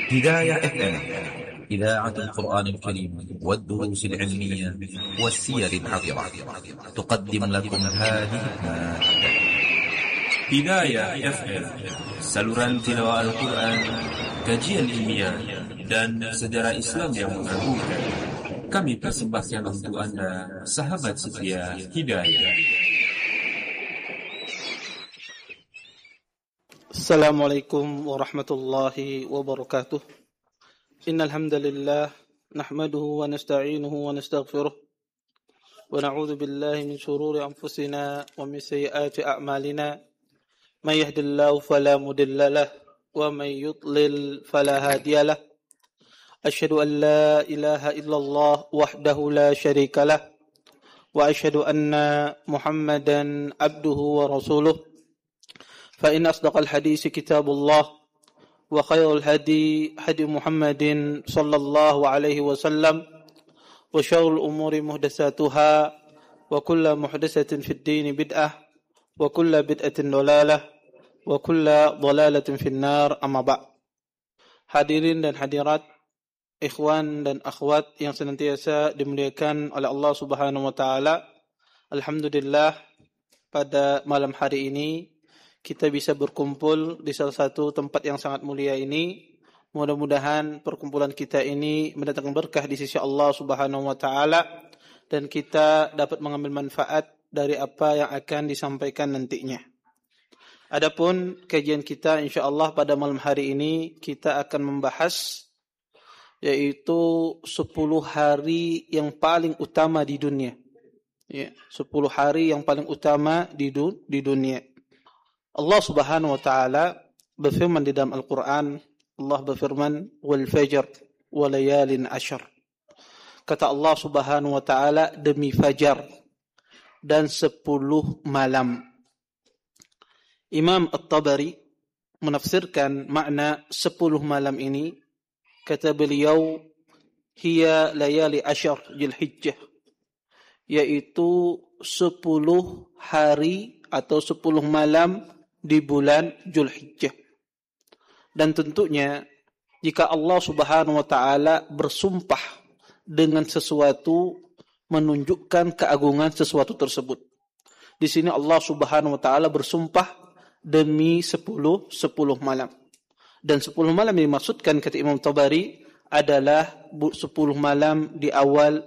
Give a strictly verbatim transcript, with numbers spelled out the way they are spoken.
هداية اف ام، إذاعة القرآن الكريم والدروس العلمية والسير العطرة، تقدم لكم هذه المادة. Hidayah F M, saluran tilawah Al-Quran, kajian ilmiah, dan sejarah Islam yang mengagumkan. Kami persembahkan untuk Anda, sahabat setia Hidayah. Assalamualaikum warahmatullahi wabarakatuh. Innal hamdalillah nahmaduhu wa nasta'inuhu wa nastaghfiruh wa na'udzu billahi min shururi anfusina wa min sayyiati a'malina. May yahdihillahu fala mudilla lahu wa may yudlil fala hadiya lahu. Asyhadu an la ilaha illallah wahdahu la syarika lahu wa asyhadu anna Muhammadan abduhu wa rasuluh. فإن أصدق الحديث كتاب الله وخير الهدي هدي محمد صلى الله عليه وسلم وشر الأمور محدثاتها وكل محدثة في الدين بدعة وكل بدعة ضلالة وكل ضلالة في النار. أما بعد. Hadirin dan hadirat, ikhwan dan akhwat yang senantiasa dimuliakan oleh Allah Subhanahu wa taala. Alhamdulillah, pada malam hari ini kita bisa berkumpul di salah satu tempat yang sangat mulia ini. Mudah-mudahan perkumpulan kita ini mendatangkan berkah di sisi Allah Subhanahu wa taala dan kita dapat mengambil manfaat dari apa yang akan disampaikan nantinya. Adapun kajian kita insyaallah pada malam hari ini kita akan membahas yaitu sepuluh hari yang paling utama di dunia. Ya, sepuluh hari yang paling utama di du- di dunia. Allah Subhanahu wa taala berfirman di dalam Al-Qur'an, Allah berfirman, "Wal fajr wa layalin ashar." Kata Allah Subhanahu wa taala, demi fajar dan sepuluh malam. Imam At-Tabari menafsirkan makna sepuluh malam ini, kata beliau, hiya layali ashar Dzulhijjah, yaitu sepuluh hari atau sepuluh malam di bulan Dzulhijjah. Dan tentunya jika Allah Subhanahu wa taala bersumpah dengan sesuatu menunjukkan keagungan sesuatu tersebut. Di sini Allah Subhanahu wa taala bersumpah demi sepuluh sepuluh malam. Dan sepuluh malam yang dimaksudkan kata Imam Tabari adalah sepuluh malam di awal